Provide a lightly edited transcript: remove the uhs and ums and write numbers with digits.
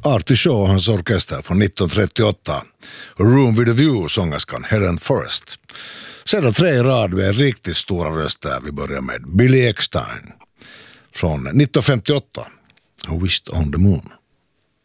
Artie Shaw och hans orkester från 1938. Room with a View, sångerskan Helen Forrest. Sedan 3 i rad med riktigt stora röster. Vi börjar med Billy Eckstine från 1958. I Wished on the Moon.